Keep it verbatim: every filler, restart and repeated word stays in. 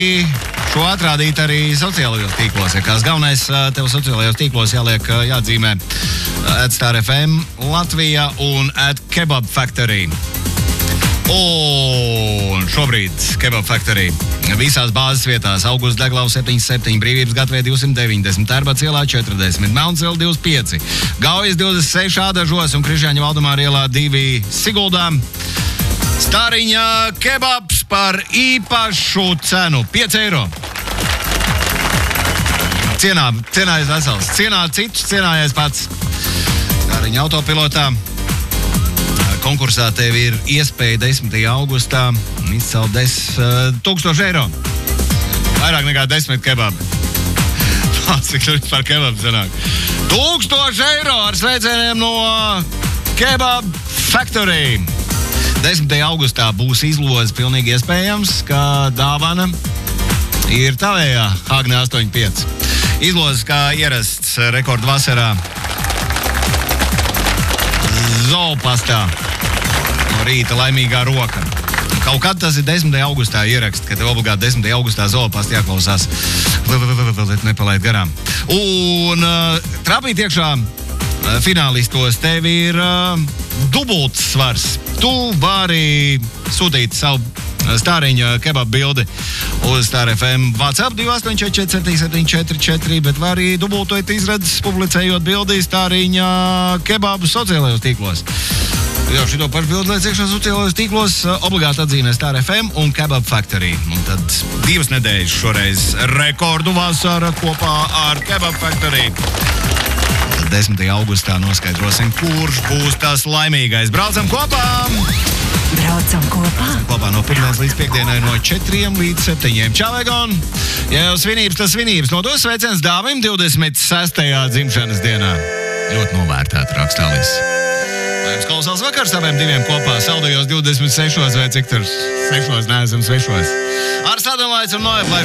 šo atrādīt arī sociālajos tīklos. Ja kāds galvenais tev sociālajos tīklos jāliek, jāatzīmē at Star F M Latvija un at Kebab Factory. Un šobrīd Kebab Factory visās bāzes vietās: Augusta Deglavas septiņdesmit septiņi, Brīvības gatavē divsimt deviņdesmit, Tērbats ielā četrdesmit, Melnas iela divdesmit pieci, Gaujas divdesmit seši Ādažos un Krišjāņa Valdemāra ielā divi Siguldā. Stariņa kebabs par īpašu cenu – pieci eiro. Cienā, cienājies vesels. Cienā citus, cienājies pats. Stariņa autopilotā. Konkursā tev ir iespēja desmitajā augustā izcelt desmit tūkstoši eiro. Vairāk nekā desmit kebabi. Cik tur par kebabu sanāk. Tūkstoši eiro ar sveicieniem no Kebab Factory. desmitajā augustā būs izloze pilnīgi iespējams, ka dāvana ir tavējā Hāgne astoņi pieci. Izlozes kā ierasts rekordu vasarā Zoopastā. No rīta laimīgā roka. Kaut kad tas ir desmitajā augustā ierakst, ka tev obligāti desmitajā augustā Zoopastā jāklausās. Vēl nepalaid garām. Un uh, trapīt iekšā uh, finālistos tev ir uh, dubults svars. Tu vari sūtīt savu Stariņa kebabu bildi uz Star F M WhatsApp divi astoņi četri četri septiņi četri četri, bet var arī dubultojot izredzes, publicējot bildi Stariņa kebabu sociālajos tīklos. Jau šito pašu bildi liec iekšā sociālajos tīklos, obligāti atzīmē Star F M un Kebab Factory. Un tad divas nedēļas šoreiz rekordu vasara kopā ar Kebab Factory. Tad desmitajā augustā noskaidrosim, kurš būs tas laimīgais. Braucam kopā! Braucam kopā! Braucam kopā no pirmdienas līdz piekdienai no četriem līdz septiņiem. Čau, Egon! Ja jau svinības, tas svinības. Nodos sveiciens dāvim divdesmit sestajā dzimšanas dienā. Ļoti novērtēta rakstālis. Lai jums klausās vakars saviem diviem kopā, saldajos divdesmit sešos vai cik tur sešos, neesam svešos. Ar Sadenlaids un Noeplaids.